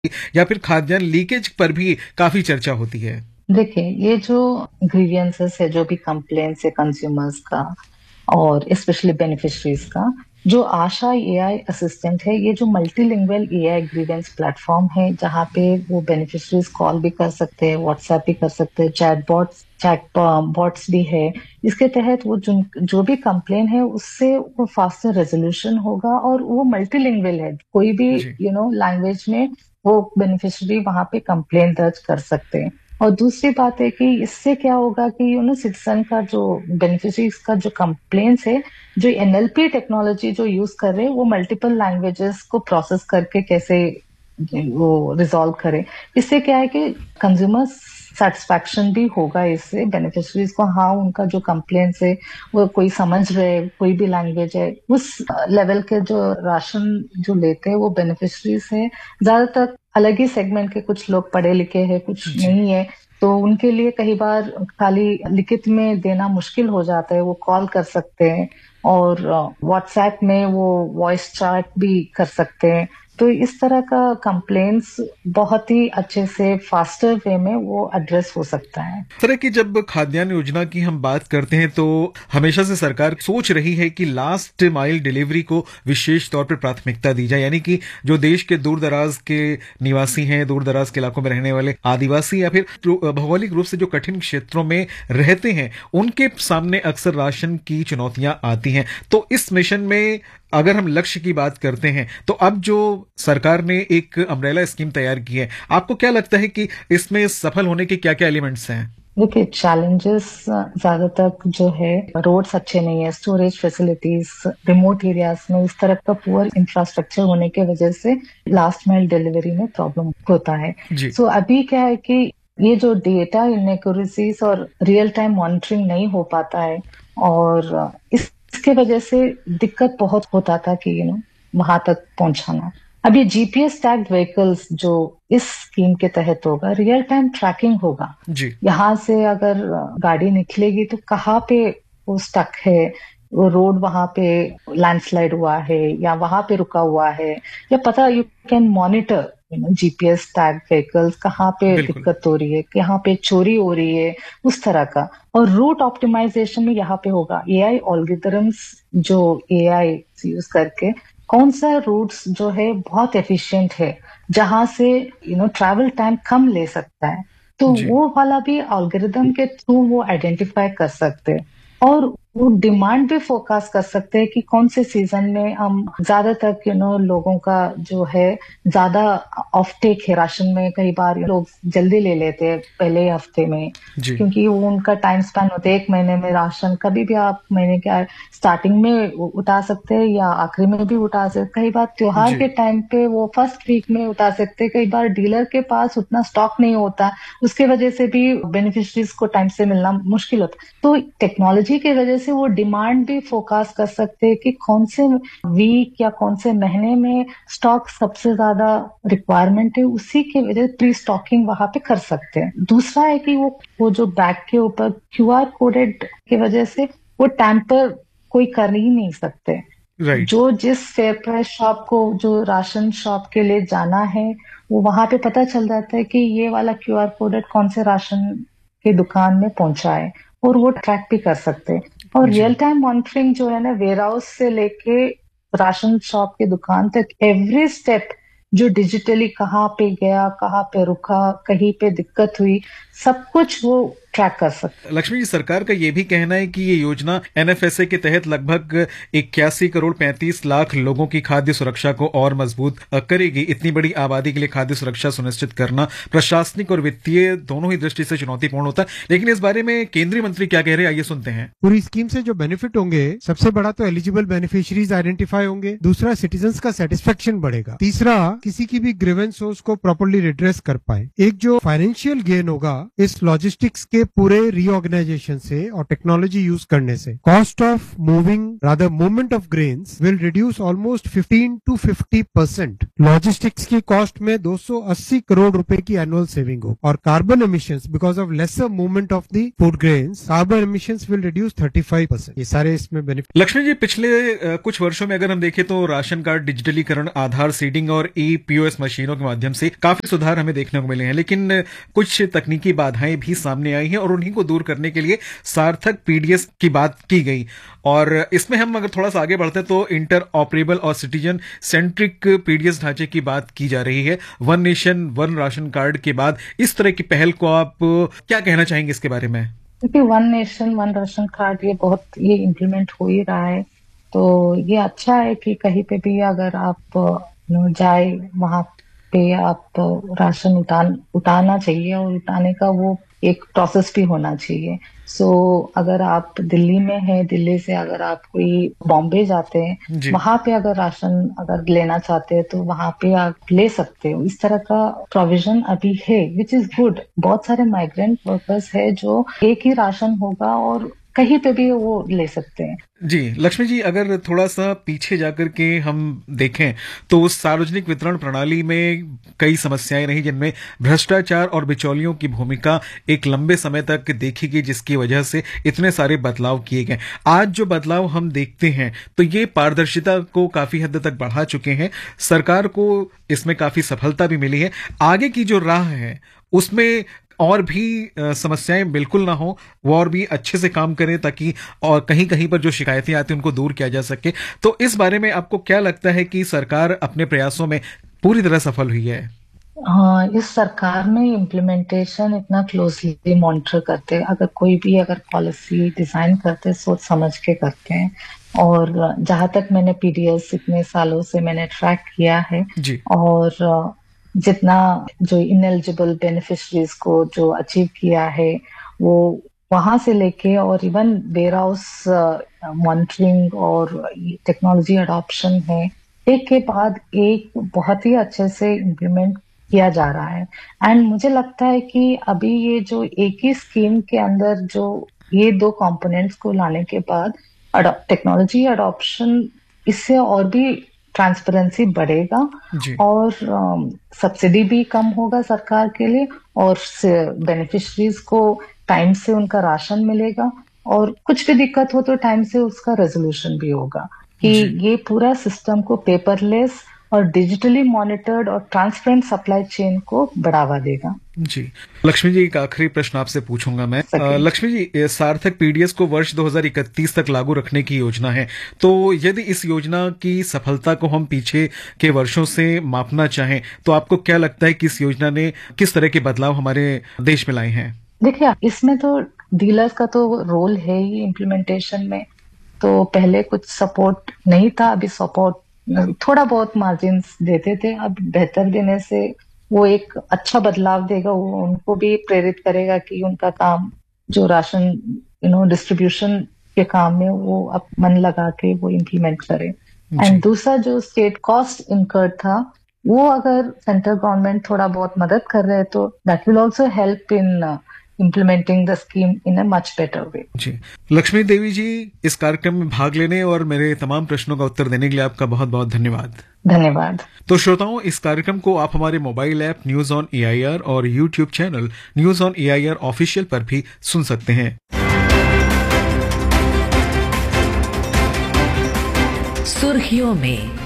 या फिर खाद्यान्न लीकेज पर भी काफी चर्चा होती है। देखिए, ये जो ग्रीवियंसेस है, जो भी कंप्लेंट्स है कंज्यूमर्स का और स्पेशली बेनिफिशरीज का, जो आशा एआई असिस्टेंट है, ये जो मल्टीलिंगुअल एआई ग्रीवेंस प्लेटफॉर्म है, जहाँ पे वो बेनिफिशरीज कॉल भी कर सकते हैं, व्हाट्सएप भी कर सकते हैं, चैट बॉट्स भी है। इसके तहत वो जो भी कंप्लेन है उससे वो फास्टर रेजोल्यूशन होगा और वो मल्टीलिंगुअल है, कोई भी जी। लैंग्वेज में वो बेनिफिशरी वहां पे कंप्लेन दर्ज कर सकते हैं। और दूसरी बात है कि इससे क्या होगा कि सिटीजन का जो बेनिफिशरीज का जो कंप्लेंट्स है, जो एनएलपी टेक्नोलॉजी जो यूज कर रहे हैं, वो मल्टीपल लैंग्वेजेस को प्रोसेस करके कैसे वो रिजॉल्व करे। इससे क्या है कि कंज्यूमर सेटिस्फैक्शन भी होगा इससे बेनिफिशरीज को। हाँ, उनका जो कंप्लेंट्स है वो कोई समझ रहे, कोई भी लैंग्वेज है, उस लेवल के जो राशन जो लेते हैं वो बेनिफिशरीज है। ज्यादातर अलग ही सेगमेंट के, कुछ लोग पढ़े लिखे हैं, कुछ जी। नहीं है, तो उनके लिए कई बार खाली लिखित में देना मुश्किल हो जाता है। वो कॉल कर सकते हैं और व्हाट्सएप में वो वॉइस चैट भी कर सकते हैं। तो इस तरह का कंप्लेंट्स बहुत ही अच्छे से फास्टर वे में वो एड्रेस हो सकता है। इस तरह की जब खाद्यान्न योजना की हम बात करते हैं तो हमेशा से सरकार सोच रही है कि लास्ट माइल डिलीवरी को विशेष तौर पर प्राथमिकता दी जाए, यानी कि जो देश के दूर दराज के निवासी हैं, दूर दराज के इलाकों में रहने वाले आदिवासी या फिर भौगोलिक रूप से जो कठिन क्षेत्रों में रहते हैं, उनके सामने अक्सर राशन की चुनौतियां आती हैं। तो इस मिशन में अगर हम लक्ष्य की बात करते हैं तो अब जो सरकार ने एक अम्ब्रेला स्कीम तैयार की है, आपको क्या लगता है कि इसमें सफल होने के क्या क्या एलिमेंट्स हैं? देखिए, चैलेंजेस ज्यादातर जो है, रोड्स अच्छे नहीं है, स्टोरेज फैसिलिटीज रिमोट एरियाज में इस तरह का पुअर इंफ्रास्ट्रक्चर होने की वजह से लास्ट माइल डिलीवरी में प्रॉब्लम होता है। जी। सो अभी क्या है कि ये जो डेटा इनएक्यूरेसीज और रियल टाइम मॉनिटरिंग नहीं हो पाता है, और इसके वजह से दिक्कत बहुत होता था कि वहां तक पहुंचाना। अब ये जीपीएस टैग्ड व्हीकल्स जो इस स्कीम के तहत होगा, रियल टाइम ट्रैकिंग होगा। जी। यहाँ से अगर गाड़ी निकलेगी तो कहाँ पे वो स्टक है, वो रोड वहां पे लैंडस्लाइड हुआ है या वहां पे रुका हुआ है, या पता, you can monitor GPS tag vehicles कहाँ पे बिल्कुल। दिक्कत हो रही है, कहाँ पे चोरी हो रही है, उस तरह का। और रूट ऑप्टिमाइजेशन में यहाँ पे होगा एआई एल्गोरिथम्स, जो एआई यूज करके कौन सा रूट्स जो है बहुत एफिशिएंट है, जहां से ट्रैवल टाइम कम ले सकता है, तो जी। वो वाला भी एल्गोरिदम के थ्रू वो आइडेंटिफाई कर सकते हैं। और वो डिमांड भी फोकस कर सकते हैं कि कौन से सीजन में हम ज्यादा तक लोगों का जो है ज्यादा ऑफ टेक है राशन में। कई बार लोग जल्दी ले लेते हैं पहले हफ्ते में, जी। क्योंकि वो उनका टाइम स्पैन होता है एक महीने में राशन। कभी भी आप महीने के स्टार्टिंग में उठा सकते हैं या आखिरी में भी उठा सकते हैं। कई बार त्योहार जी। के टाइम पे वो फर्स्ट वीक में उठा सकते हैं। कई बार डीलर के पास उतना स्टॉक नहीं होता, उसके वजह से भी बेनिफिशरीज को टाइम से मिलना मुश्किल होता है। तो टेक्नोलॉजी की वजह से वो डिमांड भी फोकस कर सकते हैं कि कौन से वीक या कौन से महीने में स्टॉक सबसे ज्यादा रिक्वायरमेंट है, उसी के वजह से प्री स्टॉकिंग वहां पे कर सकते हैं। दूसरा है कि वो जो बैग के ऊपर क्यूआर कोडेड की वजह से वो टैंपर कोई कर ही नहीं सकते। राइट। जो जिस फेयर प्राइस शॉप को, जो राशन शॉप के लिए जाना है, वो वहां पे पता चल जाता है कि ये वाला क्यूआर कोडेड कौन से राशन की दुकान में पहुंचा है, और वो ट्रैक भी कर सकते हैं। और रियल जी। टाइम मॉनिटरिंग जो है ना, वेयर हाउस से लेके राशन शॉप की दुकान तक, एवरी स्टेप जो डिजिटली कहाँ पे गया, कहाँ पे रुका, कहीं पे दिक्कत हुई, सब कुछ वो ट्रैक कर सकते। लक्ष्मी जी, सरकार का यह भी कहना है कि ये योजना एनएफएसए के तहत लगभग 81 करोड़ 35 लाख लोगों की खाद्य सुरक्षा को और मजबूत करेगी। इतनी बड़ी आबादी के लिए खाद्य सुरक्षा सुनिश्चित करना प्रशासनिक और वित्तीय दोनों ही दृष्टि से चुनौतीपूर्ण होता है। लेकिन इस बारे में केंद्रीय मंत्री क्या कह रहे हैं, आइए सुनते हैं। पूरी स्कीम से जो बेनिफिट होंगे, सबसे बड़ा तो एलिजिबल बेनिफिशियरीज आइडेंटिफाई होंगे, दूसरा सिटीजन्स का सेटिस्फेक्शन बढ़ेगा, तीसरा किसी की भी ग्रीवेंस हो उसको प्रॉपर्ली रिड्रेस कर पाए। एक जो फाइनेंशियल गेन होगा इस लॉजिस्टिक्स के के पूरे रीऑर्गेनाइजेशन से और टेक्नोलॉजी यूज करने से cost of movement of grains will reduce almost 15 to 50%। Logistics की कॉस्ट में 280 करोड़ रुपए की एनुअल सेविंग हो, और carbon emissions because of lesser movement of the food grains, carbon emissions will reduce 35%। ये सारे इसमें बेनिफिट। लक्ष्मी जी, पिछले कुछ वर्षों में अगर हम देखें तो राशन कार्ड डिजिटलीकरण, आधार सीडिंग और POS मशीनों के माध्यम से काफी सुधार हमें देखने को मिले हैं, लेकिन कुछ तकनीकी बाधाएं भी सामने आई हैं और उन्हीं को दूर करने के लिए सार्थक PDS की बात की गई। और इसमें हम अगर थोड़ा सा आगे बढ़ते हैं तो इंटर ऑपरेबल और सिटीजन सेंट्रिक PDS ढांचे की बात की जा रही है। One nation one ration card के बाद इस तरह की पहल को आप क्या कहना चाहेंगे इसके बारे में? क्योंकि one nation one ration card ये इम्प्लीमेंट हो ही रहा है, तो ये अच्छा है कि कहीं पे भी अगर आप जाए वहां पे आप राशन उतारना चाहिए, और उतारने का वो एक प्रोसेस भी होना चाहिए। अगर आप दिल्ली में हैं, दिल्ली से अगर आप कोई बॉम्बे जाते हैं, वहां पे अगर राशन अगर लेना चाहते हैं तो वहां पे आप ले सकते हो। इस तरह का प्रोविजन अभी है, विच इज गुड। बहुत सारे माइग्रेंट वर्कर्स है जो एक ही राशन होगा और कहीं पे भी वो ले सकते हैं। जी लक्ष्मी जी, अगर थोड़ा सा पीछे जाकर के हम देखें तो उस सार्वजनिक वितरण प्रणाली में कई समस्याएं रही, जिनमें भ्रष्टाचार और बिचौलियों की भूमिका एक लंबे समय तक देखी गई, जिसकी वजह से इतने सारे बदलाव किए गए। आज जो बदलाव हम देखते हैं तो ये पारदर्शिता को काफी हद तक बढ़ा चुके हैं, सरकार को इसमें काफी सफलता भी मिली है। आगे की जो राह है उसमें और भी समस्याएं बिल्कुल ना हो, वो और भी अच्छे से काम करें ताकि और कहीं कहीं पर जो शिकायतें आती हैं उनको दूर किया जा सके। तो इस बारे में आपको क्या लगता है कि सरकार अपने प्रयासों में पूरी तरह सफल हुई है? हाँ, इस सरकार में इम्प्लीमेंटेशन इतना क्लोजली मॉनिटर करते हैं। अगर पॉलिसी डिजाइन करते सोच समझ के करते हैं। और जहां तक मैंने PDS इतने सालों से मैंने ट्रैक किया है जी। और जितना जो इनएलिजिबल बेनिफिशरीज को जो अचीव किया है, वो वहां से लेके और इवन वेयर हाउस मॉनिटरिंग और टेक्नोलॉजी अडॉप्शन है, एक के बाद एक बहुत ही अच्छे से इम्प्लीमेंट किया जा रहा है। एंड मुझे लगता है कि अभी ये जो एक ही स्कीम के अंदर जो ये दो कंपोनेंट्स को लाने के बाद टेक्नोलॉजी अडॉप्शन, इससे और भी ट्रांसपेरेंसी बढ़ेगा और सब्सिडी भी कम होगा सरकार के लिए, और बेनिफिशरीज को टाइम से उनका राशन मिलेगा, और कुछ भी दिक्कत हो तो टाइम से उसका रेजोल्यूशन भी होगा। कि ये पूरा सिस्टम को पेपरलेस और डिजिटली मॉनिटर्ड और ट्रांसपेरेंट सप्लाई चेन को बढ़ावा देगा। जी लक्ष्मी जी, एक आखिरी प्रश्न आपसे पूछूंगा मैं। लक्ष्मी जी, सार्थक PDS को वर्ष 2031 तक लागू रखने की योजना है, तो यदि इस योजना की सफलता को हम पीछे के वर्षों से मापना चाहें तो आपको क्या लगता है कि इस योजना ने किस तरह के बदलाव हमारे देश में लाए हैं? देखिए, इसमें तो डीलर्स का तो रोल है ही इम्प्लीमेंटेशन में। तो पहले कुछ सपोर्ट नहीं था, अभी सपोर्ट थोड़ा बहुत मार्जिन देते थे, अब बेहतर देने से वो एक अच्छा बदलाव देगा। वो उनको भी प्रेरित करेगा कि उनका काम जो राशन डिस्ट्रीब्यूशन के काम में वो अब मन लगा के वो इम्प्लीमेंट करे। एंड दूसरा जो स्टेट कॉस्ट इनकर्ड था, वो अगर सेंट्रल गवर्नमेंट थोड़ा बहुत मदद कर रहे तो that will also help in implementing the scheme in a much better way। जी लक्ष्मी देवी जी, इस कार्यक्रम में भाग लेने और मेरे तमाम प्रश्नों का उत्तर देने के लिए आपका बहुत बहुत धन्यवाद। धन्यवाद। तो श्रोताओं, इस कार्यक्रम को आप हमारे mobile app news on AIR और YouTube channel news on AIR official पर भी सुन सकते हैं। सुर्खियों में